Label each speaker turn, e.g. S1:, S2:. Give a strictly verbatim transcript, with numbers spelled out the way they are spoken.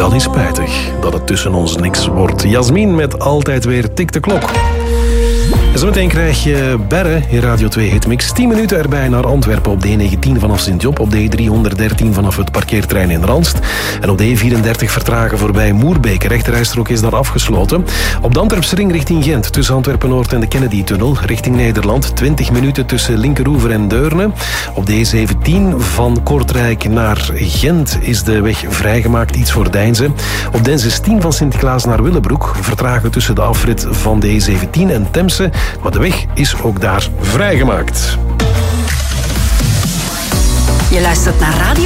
S1: Dat is spijtig dat het tussen ons niks wordt. Jasmin met Altijd Weer Tik de Klok. En zometeen krijg je Berre in Radio twee Hitmix. tien minuten erbij naar Antwerpen op de E negentien vanaf Sint-Job. Op de E driehonderddertien vanaf het parkeerterrein in Ranst. En op de E vierendertig vertragen voorbij Moerbeek. De rechterrijstrook is daar afgesloten. Op de Antwerpsring richting Gent. Tussen Antwerpen-Noord en de Kennedy-tunnel. Richting Nederland. twintig minuten tussen Linkeroever en Deurne. Op de E zeventien van Kortrijk naar Gent is de weg vrijgemaakt. Iets voor Deinze. Op de N zestien van Sint-Niklaas naar Willebroek. Vertragen tussen de afrit van de E zeventien en Temse. Maar de weg is ook daar vrijgemaakt.
S2: Je luistert naar Radio